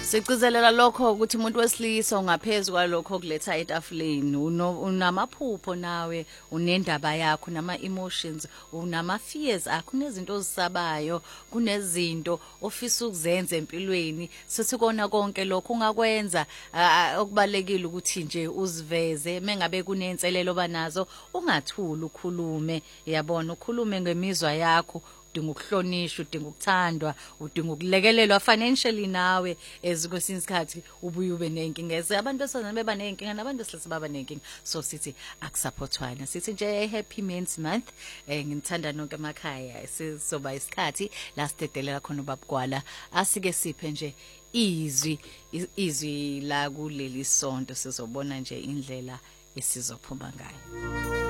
Sicezelela lokho ukuthi umuntu wesilisa ungaphezulu kwalokho kuletha etafuleni unamaphupho nawe unendaba yakho nama emotions unama fears akho kunezinto ozisabayo kunezinto ofisa ukuzenza empilweni sithi kona konke lokho ungakwenza okubalekile ukuthi nje uziveze mengabe kunenselelo banazo ungathuli ukhulume yabona ukhulume ngemizwa yakho udinga ukuhlonishwa udinga ukuthandwa udinga ukulekelelwa financially nawe ezikwesinye isikhathi ubuye ube nenkinga abantu besifazane beba nenkinga nabantu besilisa baba nenkinga so sithi akusupportwana sithi nje happy men's month ngithanda nonke emakhaya sizoba isikhathi la sidedelela khona ubabugwala asike siphe nje izwi la kuleli sonto sizobona nje indlela esizophuma ngayo.